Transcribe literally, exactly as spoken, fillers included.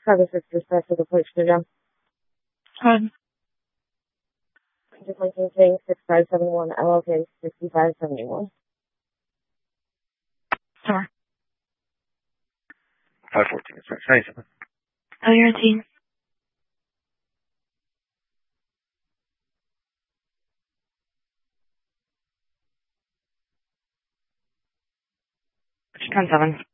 Chicago six dispatch to the police station. Um, Just linking saying six five seven one L L K sixty-five seventy-one. sorry. five fourteen, sorry, ninety-seven. Oh, you're a teen. ten seven.